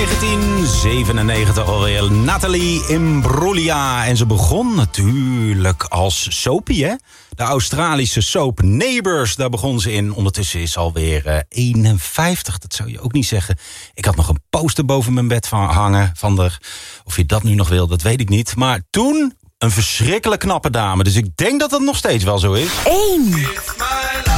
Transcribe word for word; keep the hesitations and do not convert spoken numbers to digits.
negentien zevenennegentig alweer. Nathalie Imbruglia. En ze begon natuurlijk als soapie, hè? De Australische soap Neighbours, daar begon ze in. Ondertussen is ze alweer uh, eenenvijftig, dat zou je ook niet zeggen. Ik had nog een poster boven mijn bed van hangen. Van de, of je dat nu nog wil, dat weet ik niet. Maar toen een verschrikkelijk knappe dame. Dus ik denk dat dat nog steeds wel zo is. één.